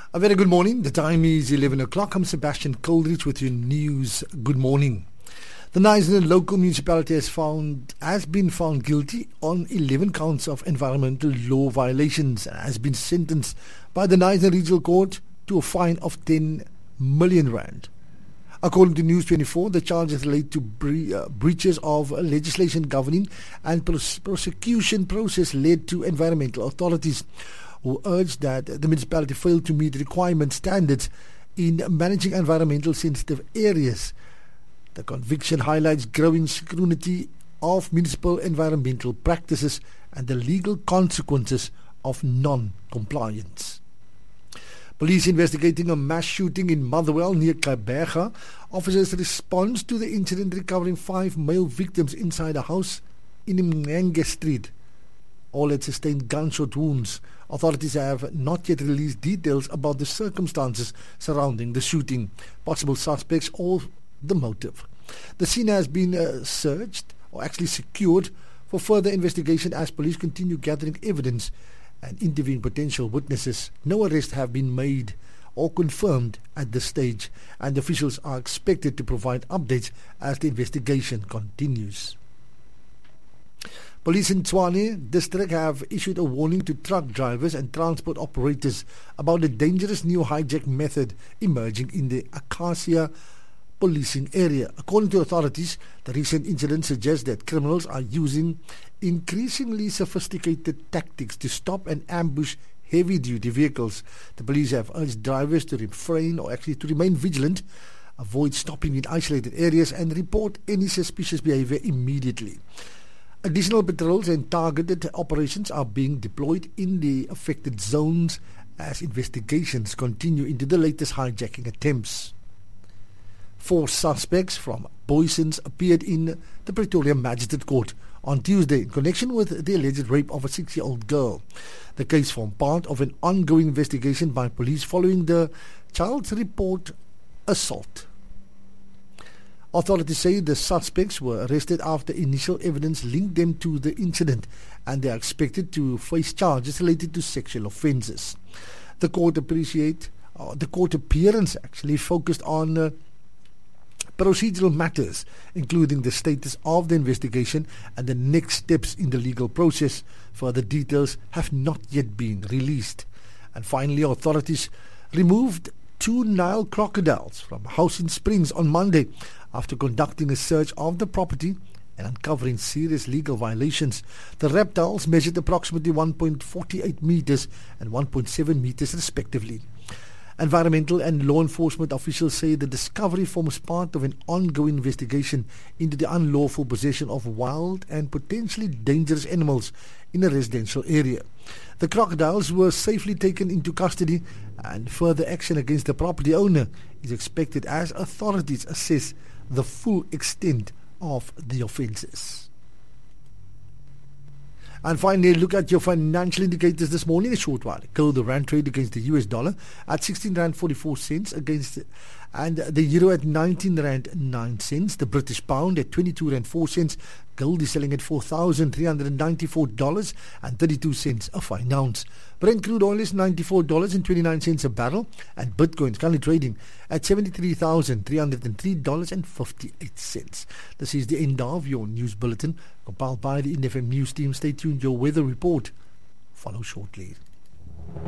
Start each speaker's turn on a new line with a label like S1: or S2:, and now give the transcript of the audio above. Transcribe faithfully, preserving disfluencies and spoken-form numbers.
S1: A very good morning. The time is eleven o'clock. I'm Sebastian Coldridge with your news. Good morning. The Knysna local municipality has found has been found guilty on eleven counts of environmental law violations and has been sentenced by the Knysna Regional Court to a fine of ten million rand. According to News twenty-four, the charges relate to bre- uh, breaches of legislation governing and pros- prosecution process led to environmental authorities, who urged that the municipality failed to meet requirement standards in managing environmental sensitive areas. The conviction highlights growing scrutiny of municipal environmental practices and the legal consequences of non-compliance. Police investigating a mass shooting in Motherwell near Kaibega. Officers respond to the incident, recovering five male victims inside a house in Mngenge Street. All had sustained gunshot wounds. Authorities have not yet released details about the circumstances surrounding the shooting, possible suspects or the motive. The scene has been uh, searched, or actually secured, for further investigation as police continue gathering evidence and interviewing potential witnesses. No arrests have been made or confirmed at this stage, and officials are expected to provide updates as the investigation continues. Police in Tshwane district have issued a warning to truck drivers and transport operators about the dangerous new hijack method emerging in the Acacia policing area. According to authorities, the recent incident suggests that criminals are using increasingly sophisticated tactics to stop and ambush heavy-duty vehicles. The police have urged drivers to refrain or actually to remain vigilant, avoid stopping in isolated areas, and report any suspicious behavior immediately. Additional patrols and targeted operations are being deployed in the affected zones as investigations continue into the latest hijacking attempts. Four suspects from Booysens appeared in the Pretoria Magistrate Court on Tuesday in connection with the alleged rape of a six-year-old girl. The case formed part of an ongoing investigation by police following the child's report assault. Authorities say the suspects were arrested after initial evidence linked them to the incident, and they are expected to face charges related to sexual offences. The court appreciate uh, the court appearance actually focused on uh, procedural matters, including the status of the investigation and the next steps in the legal process. Further details have not yet been released. And finally, authorities removed two Nile crocodiles from a house in Springs on Monday after conducting a search of the property and uncovering serious legal violations. The reptiles measured approximately one point four eight meters and one point seven meters respectively. Environmental and law enforcement officials say the discovery forms part of an ongoing investigation into the unlawful possession of wild and potentially dangerous animals in a residential area. The crocodiles were safely taken into custody, and further action against the property owner is expected as authorities assess the full extent of the offences. And finally, look at your financial indicators this morning. A short while ago, the rand trade against the U S dollar at sixteen rand forty-four cents against, and the euro at nineteen rand nine cents. The British pound at twenty-two rand four cents. Gold is selling at four thousand three hundred ninety-four dollars and thirty-two cents a fine ounce. Brent crude oil is ninety-four dollars and twenty-nine cents a barrel, and Bitcoin is currently trading at seventy-three thousand three hundred three dollars and fifty-eight cents. This is the end of your news bulletin, compiled by the N F M News team. Stay tuned, your weather report follows shortly.